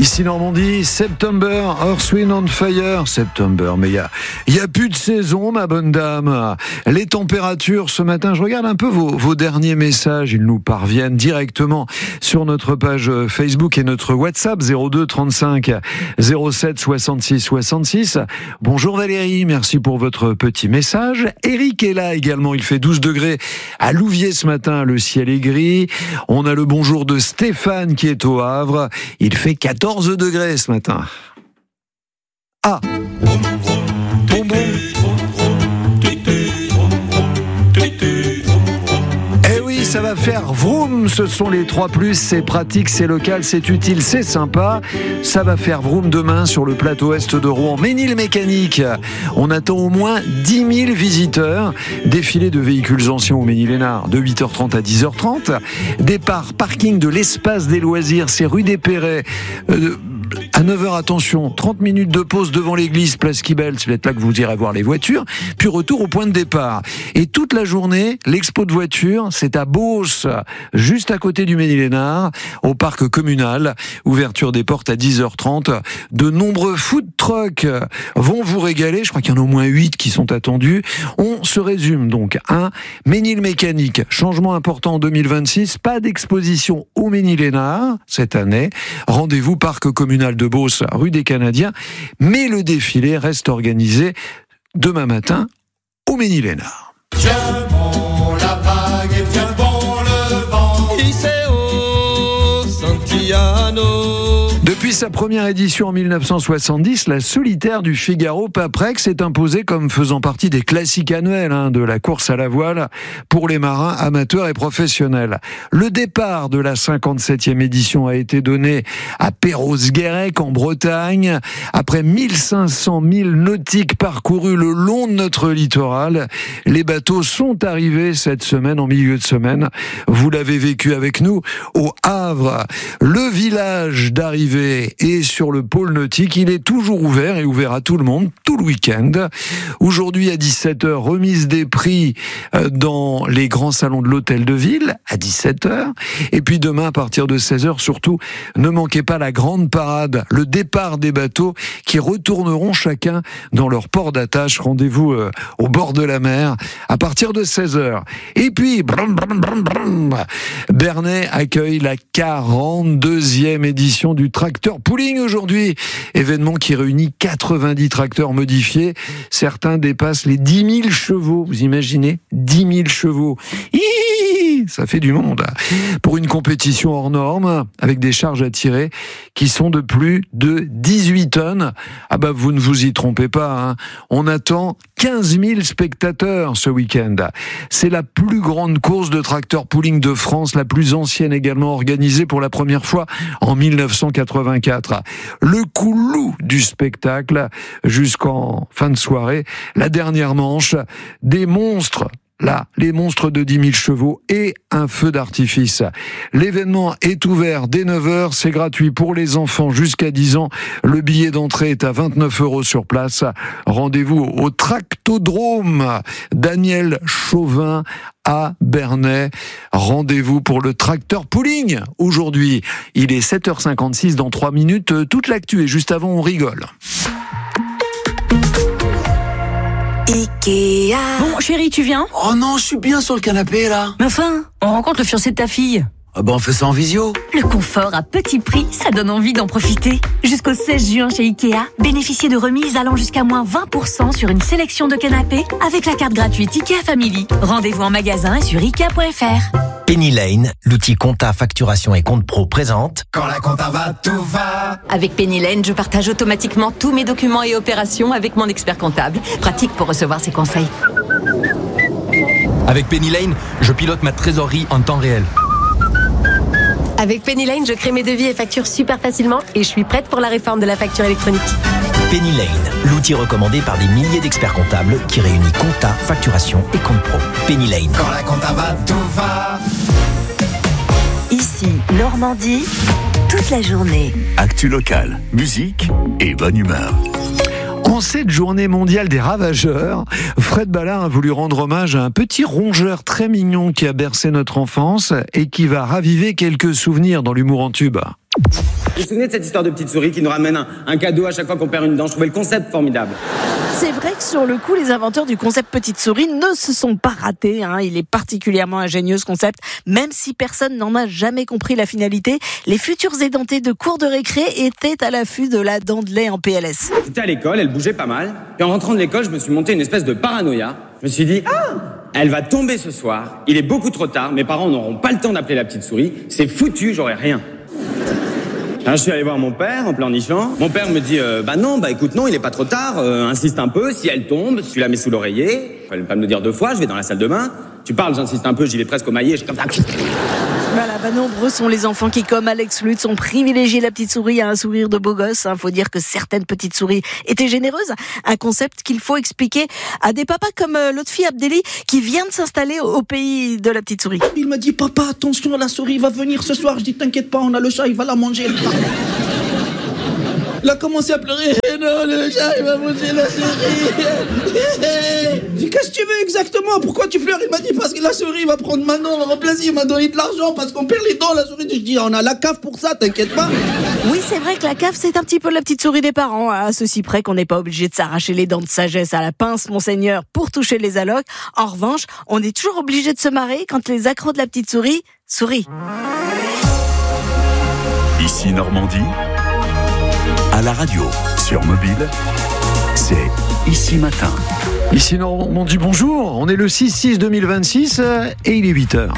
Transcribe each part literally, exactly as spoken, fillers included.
Ici Normandie, September, Earth, Wind and Fire, September, mais il y a, y a plus de saison, ma bonne dame. Les températures ce matin, je regarde un peu vos, vos derniers messages, ils nous parviennent directement sur notre page Facebook et notre WhatsApp zéro deux trente-cinq zéro sept soixante-six soixante-six. Bonjour Valérie, merci pour votre petit message. Eric est là également, il fait douze degrés à Louviers ce matin, le ciel est gris. On a le bonjour de Stéphane qui est au Havre, il fait quatorze degrés ce matin. Ah, bon bon. Eh oui, ça va faire vroom, ce sont les trois plus, c'est pratique, c'est local, c'est utile, c'est sympa. Ça va faire vroom demain sur le plateau est de Rouen. Ménilmécanique, on attend au moins dix mille visiteurs. Défilé de véhicules anciens au Ménil-Esnard de huit heures trente à dix heures trente. Départ, parking de l'espace des loisirs, c'est rue des Perrets. Euh, À neuf heures, attention, trente minutes de pause devant l'église, place Quibel, c'est peut-être là que vous irez voir les voitures, puis retour au point de départ. Et toute la journée, l'expo de voitures, c'est à Beauce, juste à côté du Ménil-Esnard, au parc communal. Ouverture des portes à dix heures trente. De nombreux food trucks vont vous régaler, je crois qu'il y en a au moins huit qui sont attendus. On se résume donc. un. Ménil-Mécanique, changement important en deux mille vingt-six, pas d'exposition au Ménil-Esnard cette année. Rendez-vous parc communal de Beauce, rue des Canadiens, mais le défilé reste organisé demain matin au Ménil-Esnard. Tiens bon la vague et tiens bon le vent. Iseo Santillano. Depuis sa première édition en mille neuf cent soixante-dix, la solitaire du Figaro Paprex s'est imposée comme faisant partie des classiques annuels hein, de la course à la voile pour les marins amateurs et professionnels. Le départ de la cinquante-septième édition a été donné à Perros-Guirec en Bretagne. Après mille cinq cents milles nautiques parcourus le long de notre littoral, les bateaux sont arrivés cette semaine, en milieu de semaine. Vous l'avez vécu avec nous au Havre. Le village d'arrivée et sur le pôle nautique, il est toujours ouvert et ouvert à tout le monde, tout le week-end. Aujourd'hui à dix-sept heures, remise des prix dans les grands salons de l'hôtel de ville, à dix-sept heures. Et puis demain, à partir de seize heures, surtout, ne manquez pas la grande parade, le départ des bateaux qui retourneront chacun dans leur port d'attache. Rendez-vous euh, au bord de la mer à partir de seize heures. Et puis, brum, brum, brum, brum, Bernay accueille la quarante-deuxième édition du Tracteur Pooling aujourd'hui, événement qui réunit quatre-vingt-dix tracteurs modifiés. Certains dépassent les dix mille chevaux. Vous imaginez ? dix mille chevaux. Hihi, ça fait du monde. Pour une compétition hors norme, avec des charges à tirer qui sont de plus de dix-huit tonnes. Ah bah vous ne vous y trompez pas, hein. On attend quinze mille spectateurs ce week-end. C'est la plus grande course de tracteur pooling de France, la plus ancienne également, organisée pour la première fois en mille neuf cent quatre-vingt-quatre. Le coulou du spectacle jusqu'en fin de soirée, la dernière manche, des monstres. Là, les monstres de dix mille chevaux et un feu d'artifice. L'événement est ouvert dès neuf heures, c'est gratuit pour les enfants jusqu'à dix ans. Le billet d'entrée est à vingt-neuf euros sur place. Rendez-vous au Tractodrome Daniel Chauvin à Bernay. Rendez-vous pour le Tracteur Pooling aujourd'hui. Il est sept heures cinquante-six, dans trois minutes, toute l'actu et juste avant on rigole. Ikea. Bon, chérie, tu viens ? Oh non, je suis bien sur le canapé, là. Mais enfin, on rencontre le fiancé de ta fille. Ah bah on fait ça en visio. Le confort à petit prix, ça donne envie d'en profiter. Jusqu'au seize juin chez Ikea, bénéficiez de remises allant jusqu'à moins vingt pour cent sur une sélection de canapés avec la carte gratuite Ikea Family. Rendez-vous en magasin et sur ikea point f r. Penny Lane, l'outil compta, facturation et compte pro présente. Quand la compta va, tout va. Avec Penny Lane, je partage automatiquement tous mes documents et opérations avec mon expert comptable. Pratique pour recevoir ses conseils. Avec Penny Lane, je pilote ma trésorerie en temps réel. Avec Penny Lane, je crée mes devis et factures super facilement et je suis prête pour la réforme de la facture électronique. Penny Lane, l'outil recommandé par des milliers d'experts comptables qui réunit compta, facturation et compte pro. Penny Lane. Quand la compta va, tout va. Ici, Normandie, toute la journée. Actu locale, musique et bonne humeur. En cette journée mondiale des ravageurs, Fred Ballard a voulu rendre hommage à un petit rongeur très mignon qui a bercé notre enfance et qui va raviver quelques souvenirs dans l'humour en tube. Vous vous souvenez de cette histoire de petite souris qui nous ramène un, un cadeau à chaque fois qu'on perd une dent? Je trouvais le concept formidable. C'est vrai que sur le coup, les inventeurs du concept petite souris ne se sont pas ratés. Hein. Il est particulièrement ingénieux ce concept, même si personne n'en a jamais compris la finalité. Les futurs édentés de cours de récré étaient à l'affût de la dent de lait en P L S. J'étais à l'école, elle bougeait pas mal. Et en rentrant de l'école, je me suis monté une espèce de paranoïa. Je me suis dit, ah, elle va tomber ce soir. Il est beaucoup trop tard. Mes parents n'auront pas le temps d'appeler la petite souris. C'est foutu, j'aurai rien. Alors, je suis allé voir mon père en pleurnichant. Mon père me dit euh, bah non, bah écoute non, il est pas trop tard. Euh, insiste un peu. Si elle tombe, tu la mets sous l'oreiller. Fallait pas me le dire deux fois. Je vais dans la salle de bain. Tu parles, j'insiste un peu. J'y vais presque au maillet. Je suis comme ça. Voilà, bah nombreux sont les enfants qui, comme Alex Lutz, ont privilégié la petite souris à un sourire de beau gosse. Hein. Faut dire que certaines petites souris étaient généreuses. Un concept qu'il faut expliquer à des papas comme euh, l'autre fille Abdelli qui vient de s'installer au, au pays de la petite souris. Il m'a dit papa, attention, la souris va venir ce soir. Je dis t'inquiète pas, on a le chat, il va la manger. Il a commencé à pleurer. Non, le chat, il va manger la souris. Je dis, qu'est-ce que tu veux exactement? Pourquoi tu pleures? Il m'a dit, parce que la souris va prendre ma dent, le remplacer. Il m'a donné de l'argent parce qu'on perd les dents, la souris. Je dis, on a la cave pour ça, t'inquiète pas. Oui, c'est vrai que la cave, c'est un petit peu la petite souris des parents. À ceci près qu'on n'est pas obligé de s'arracher les dents de sagesse à la pince, monseigneur, pour toucher les allocs. En revanche, on est toujours obligé de se marrer quand les accros de la petite souris sourient. Ici Normandie. À la radio, sur mobile, c'est Ici Matin. Ici Normandie, bonjour. On est le six six deux mille vingt-six et il est huit heures.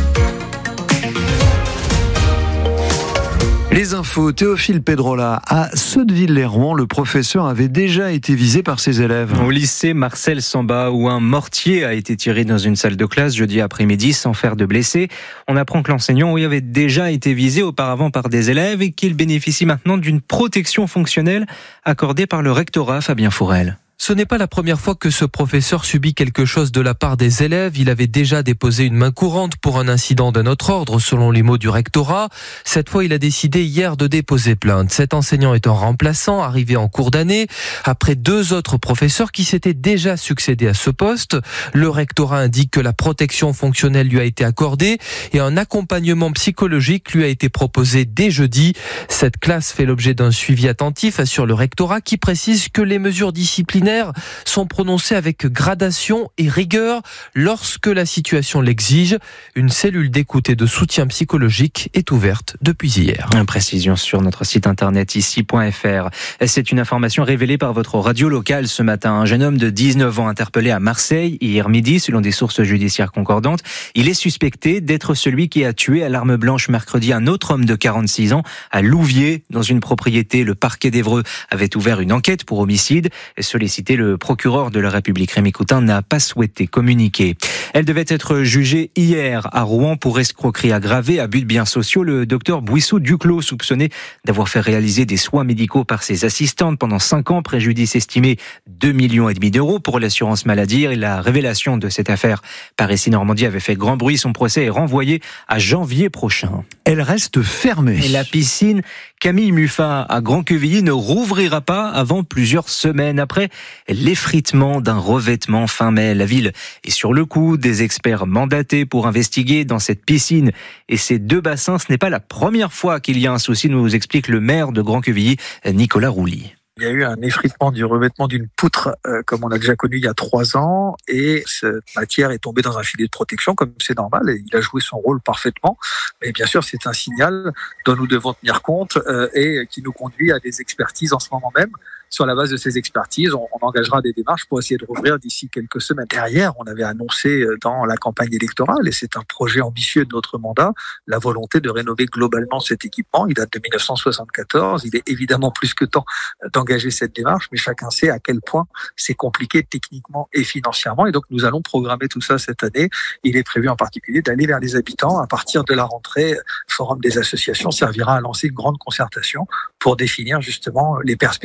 Les infos, Théophile Pedrola. À Sotteville-lès-Rouen, le professeur avait déjà été visé par ses élèves. Au lycée Marcel Samba, où un mortier a été tiré dans une salle de classe jeudi après-midi sans faire de blessés. On apprend que l'enseignant y avait déjà été visé auparavant par des élèves et qu'il bénéficie maintenant d'une protection fonctionnelle accordée par le rectorat, Fabien Fourel. Ce n'est pas la première fois que ce professeur subit quelque chose de la part des élèves. Il avait déjà déposé une main courante pour un incident d'un autre ordre, selon les mots du rectorat. Cette fois, il a décidé hier de déposer plainte. Cet enseignant est un remplaçant, arrivé en cours d'année, après deux autres professeurs qui s'étaient déjà succédés à ce poste. Le rectorat indique que la protection fonctionnelle lui a été accordée et un accompagnement psychologique lui a été proposé dès jeudi. Cette classe fait l'objet d'un suivi attentif, assure le rectorat, qui précise que les mesures disciplinaires sont prononcées avec gradation et rigueur lorsque la situation l'exige. Une cellule d'écoute et de soutien psychologique est ouverte depuis hier. Une précision sur notre site internet ici point f r. C'est une information révélée par votre radio locale ce matin. Un jeune homme de dix-neuf ans interpellé à Marseille hier midi, selon des sources judiciaires concordantes. Il est suspecté d'être celui qui a tué à l'arme blanche mercredi un autre homme de quarante-six ans à Louviers, dans une propriété. Le parquet d'Évreux avait ouvert une enquête pour homicide. Sollicité, le procureur de la République, Rémi Coutin, n'a pas souhaité communiquer. Elle devait être jugée hier à Rouen pour escroquerie aggravée à but de biens sociaux. Le docteur Bouissou Duclos, soupçonné d'avoir fait réaliser des soins médicaux par ses assistantes pendant cinq ans, préjudice estimé deux millions et demi d'euros pour l'assurance maladie. Et la révélation de cette affaire par Ici Normandie avait fait grand bruit. Son procès est renvoyé à janvier prochain. Elle reste fermée. Et la piscine Camille Muffat à Grand-Quevilly ne rouvrira pas avant plusieurs semaines après l'effritement d'un revêtement fin mai. La ville est sur le coup. Des experts mandatés pour investiguer dans cette piscine et ces deux bassins. Ce n'est pas la première fois qu'il y a un souci, nous explique le maire de Grand-Quevilly, Nicolas Rouly. Il y a eu un effritement du revêtement d'une poutre, euh, comme on a déjà connu il y a trois ans, et cette matière est tombée dans un filet de protection, comme c'est normal, et il a joué son rôle parfaitement. Mais bien sûr, c'est un signal dont nous devons tenir compte euh, et qui nous conduit à des expertises en ce moment même. Sur la base de ces expertises, on, on engagera des démarches pour essayer de rouvrir d'ici quelques semaines. Derrière, on avait annoncé dans la campagne électorale, et c'est un projet ambitieux de notre mandat, la volonté de rénover globalement cet équipement. Il date de dix-neuf cent soixante-quatorze. Il est évidemment plus que temps d'engager cette démarche, mais chacun sait à quel point c'est compliqué techniquement et financièrement. Et donc, nous allons programmer tout ça cette année. Il est prévu en particulier d'aller vers les habitants. À partir de la rentrée, le Forum des associations servira à lancer une grande concertation pour définir justement les perspectives de cette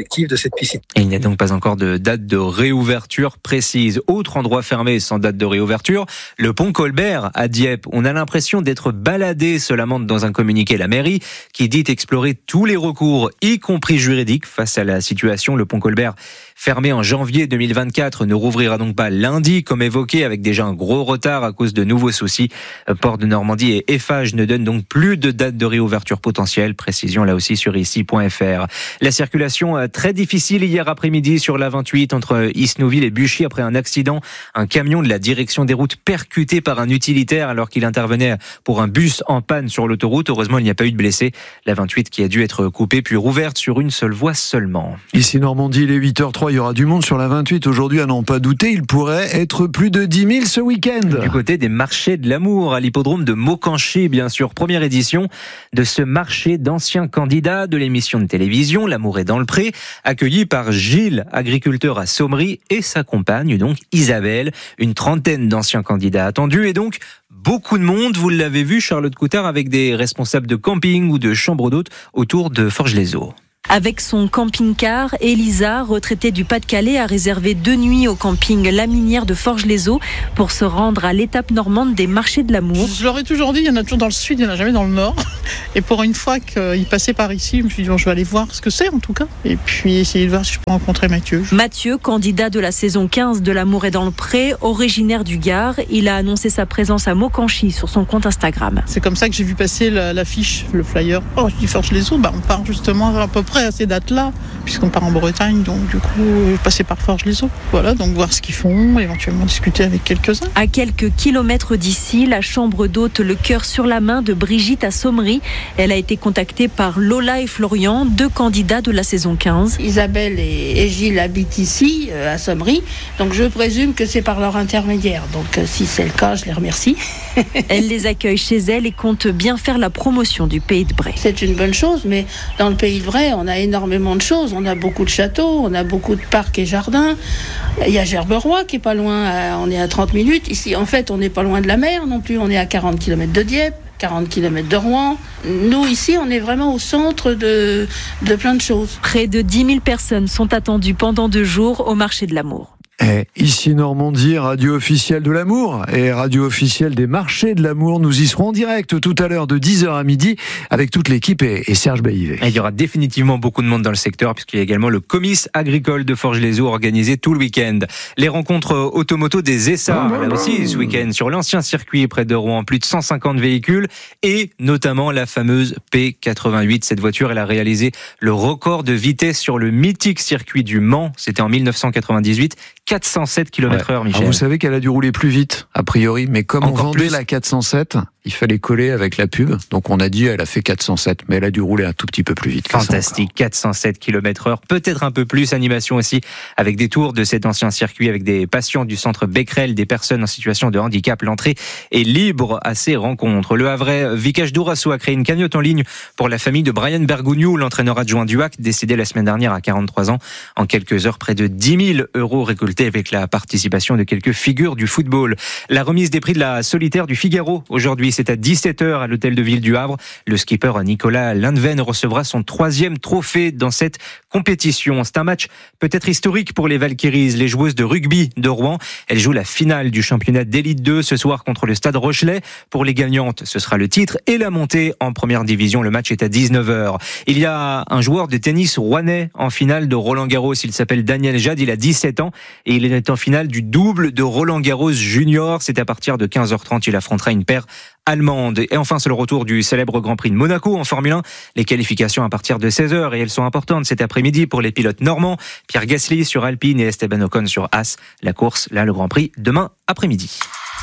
cette piscine. Et il n'y a donc pas encore de date de réouverture précise. Autre endroit fermé sans date de réouverture, le pont Colbert à Dieppe. On a l'impression d'être baladé, se lamente dans un communiqué la mairie qui dit explorer tous les recours, y compris juridiques, face à la situation. Le pont Colbert, fermé en janvier deux mille vingt-quatre, ne rouvrira donc pas lundi, comme évoqué, avec déjà un gros retard à cause de nouveaux soucis. Port de Normandie et Eiffage ne donnent donc plus de date de réouverture potentielle. Précision là aussi sur ici point f r. La circulation très difficile hier après-midi sur l'A vingt-huit entre Isnouville et Buchy après un accident. Un camion de la direction des routes percuté par un utilitaire alors qu'il intervenait pour un bus en panne sur l'autoroute. Heureusement, il n'y a pas eu de blessés. La vingt-huit qui a dû être coupée puis rouverte sur une seule voie seulement. Ici Normandie, il est huit heures trois, il y aura du monde sur la vingt-huit aujourd'hui, à n'en pas douter. Il pourrait être plus de dix mille ce week-end. Du côté des marchés de l'amour, à l'hippodrome de Maucanchy, bien sûr. Première édition de ce marché d'anciens candidats de l'émission de télévision L'amour est dans le pré, accueilli par Gilles, agriculteur à Sommery, et sa compagne, donc Isabelle. Une trentaine d'anciens candidats attendus et donc beaucoup de monde. Vous l'avez vu, Charlotte Coutard, avec des responsables de camping ou de chambres d'hôtes autour de Forges-les-Eaux. Avec son camping-car, Elisa, retraitée du Pas-de-Calais, a réservé deux nuits au camping La Minière de Forges-les-Eaux pour se rendre à l'étape normande des marchés de l'amour. Je leur ai toujours dit, il y en a toujours dans le sud, il n'y en a jamais dans le nord. Et pour une fois qu'ils passaient par ici, je me suis dit, bon, je vais aller voir ce que c'est en tout cas. Et puis essayer de voir si je peux rencontrer Mathieu. Mathieu, candidat de la saison quinze de L'amour est dans le pré, originaire du Gard. Il a annoncé sa présence à Maucanchy sur son compte Instagram. C'est comme ça que j'ai vu passer l'affiche, le flyer. Oh, je dis Forges-les-Eaux, bah, on part justement à peu près à ces dates-là, puisqu'on part en Bretagne, donc du coup, passer par Forges-les-Eaux. Voilà, donc voir ce qu'ils font, éventuellement discuter avec quelques-uns. À quelques kilomètres d'ici, la chambre d'hôte Le Cœur sur la main de Brigitte à Sommery. Elle a été contactée par Lola et Florian, deux candidats de la saison quinze. Isabelle et, et Gilles habitent ici, euh, à Sommery, donc je présume que c'est par leur intermédiaire. Donc euh, si c'est le cas, je les remercie. Elle les accueille chez elle et compte bien faire la promotion du Pays de Bray. C'est une bonne chose, mais dans le Pays de Bray, on a énormément de choses. On a beaucoup de châteaux, on a beaucoup de parcs et jardins. Il y a Gerberoy qui est pas loin, à, on est à trente minutes. Ici, en fait, on n'est pas loin de la mer non plus. On est à quarante kilomètres de Dieppe, quarante kilomètres de Rouen. Nous, ici, on est vraiment au centre de, de plein de choses. Près de dix mille personnes sont attendues pendant deux jours au marché de l'amour. Et ici Normandie, radio officielle de l'amour et radio officielle des marchés de l'amour. Nous y serons en direct tout à l'heure de dix heures à midi avec toute l'équipe et, et Serge Baillivet. Il y aura définitivement beaucoup de monde dans le secteur puisqu'il y a également le comice agricole de Forges-les-Eaux organisé tout le week-end. Les rencontres automoto des Essarts, là aussi ce week-end sur l'ancien circuit près de Rouen, plus de cent cinquante véhicules et notamment la fameuse P quatre-vingt-huit. Cette voiture, elle a réalisé le record de vitesse sur le mythique circuit du Mans. C'était en mille neuf cent quatre-vingt-dix-huit. quatre cent sept kilomètres heure, Michel. Alors vous savez qu'elle a dû rouler plus vite, a priori, mais comme Encore on vendait plus. La quatre cent sept, il fallait coller avec la pub. Donc on a dit elle a fait quatre cent sept, mais elle a dû rouler un tout petit peu plus vite. Fantastique, quatre cent sept kilomètres heure, peut-être un peu plus. Animation aussi avec des tours de cet ancien circuit, avec des patients du centre Becquerel, des personnes en situation de handicap. L'entrée est libre à ces rencontres. Le Havrais Vicage Dourasso a créé une cagnotte en ligne pour la famille de Brian Bergougnou, l'entraîneur adjoint du H A C, décédé la semaine dernière à quarante-trois ans. En quelques heures, près de dix mille euros récoltés avec la participation de quelques figures du football. La remise des prix de la solitaire du Figaro. Aujourd'hui, c'est à dix-sept heures à l'hôtel de ville du Havre. Le skipper Nicolas Lindven recevra son troisième trophée dans cette compétition. C'est un match peut-être historique pour les Valkyries, les joueuses de rugby de Rouen. Elles jouent la finale du championnat d'élite deux ce soir contre le Stade Rochelet. Pour les gagnantes, ce sera le titre et la montée en première division. Le match est à dix-neuf heures. Il y a un joueur de tennis rouennais en finale de Roland-Garros. Il s'appelle Daniel Jade. Il a dix-sept ans et il est en finale du double de Roland-Garros Junior. C'est à partir de quinze heures trente. Il affrontera une paire allemande. Et enfin, c'est le retour du célèbre Grand Prix de Monaco en Formule un. Les qualifications à partir de seize heures et elles sont importantes cet après-midi pour les pilotes normands. Pierre Gasly sur Alpine et Esteban Ocon sur As. La course, là, le Grand Prix, demain après-midi.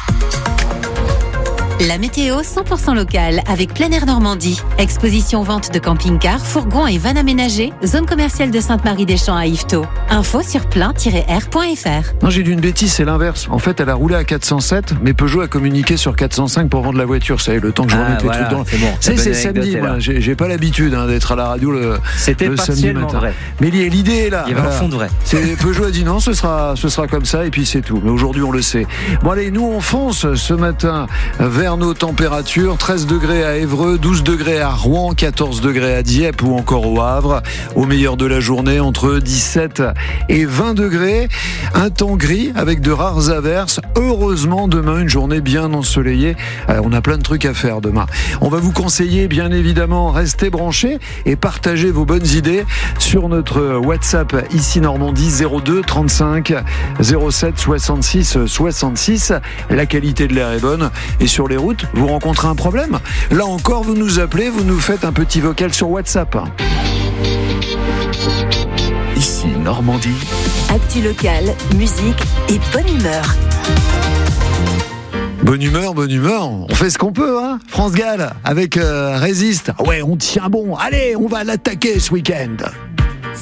La météo cent pour cent locale avec Plein Air Normandie. Exposition vente de camping-cars, fourgons et vannes aménagées. Zone commerciale de Sainte-Marie-des-Champs à Yvetot. Info sur plein tiret air point f r. Non, j'ai dit une bêtise, c'est l'inverse. En fait, elle a roulé à quatre cent sept, mais Peugeot a communiqué sur quatre cent cinq pour vendre la voiture. Ça y est, le temps que je remette ah, les voilà, trucs dans. C'est bon. C'est, c'est samedi, moi. J'ai, j'ai pas l'habitude hein, d'être à la radio le, C'était le samedi matin. Vrai. Mais l'idée est là. Il y avait voilà. un fond de vrai. C'est, Peugeot a dit non, ce sera, ce sera comme ça et puis c'est tout. Mais aujourd'hui, on le sait. Bon allez, nous on fonce ce matin vers dernières nos températures, treize degrés à Évreux, douze degrés à Rouen, quatorze degrés à Dieppe ou encore au Havre. Au meilleur de la journée, entre dix-sept et vingt degrés. Un temps gris avec de rares averses. Heureusement, demain, une journée bien ensoleillée. Alors, on a plein de trucs à faire demain. On va vous conseiller, bien évidemment, restez branchés et partagez vos bonnes idées sur notre WhatsApp ici Normandie zéro deux trente-cinq zéro sept soixante-six soixante-six. La qualité de l'air est bonne. Et sur les routes, vous rencontrez un problème? Là encore, vous nous appelez, vous nous faites un petit vocal sur WhatsApp. Ici Normandie. Actu locale, musique et bonne humeur. Bonne humeur, bonne humeur, on fait ce qu'on peut, hein. France Gall avec euh, Résiste. Ouais, on tient bon. Allez, on va l'attaquer ce week-end.